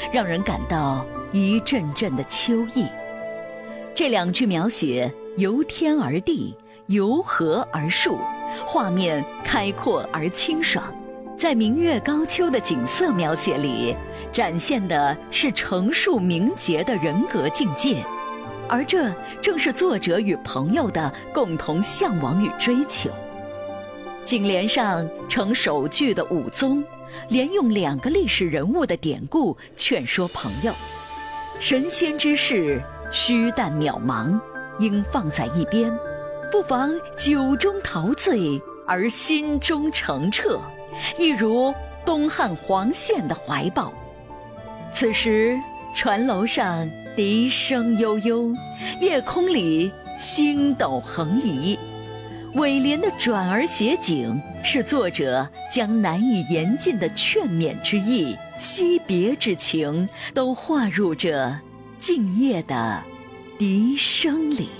让人感到一阵阵的秋意。这2句描写由天而地，由河而树，画面开阔而清爽，在明月高秋的景色描写里，展现的是成熟明洁的人格境界，而这正是作者与朋友的共同向往与追求。颈联上成首句的武宗，连用2个历史人物的典故劝说朋友：神仙之事，虚诞渺茫，应放在一边，不妨酒中陶醉，而心中澄澈，一如东汉黄宪的怀抱。此时船楼上笛声悠悠，夜空里星斗横移，尾联的转而写景，是作者将难以言尽的劝勉之意、惜别之情，都化入这静夜的笛声里。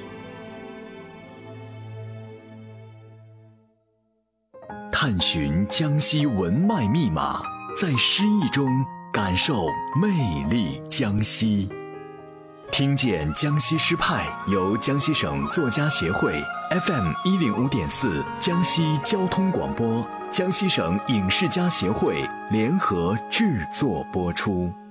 探寻江西文脉密码，在诗意中感受魅力江西。听见江西诗派由江西省作家协会 FM105.4 江西交通广播、江西省影视家协会联合制作播出。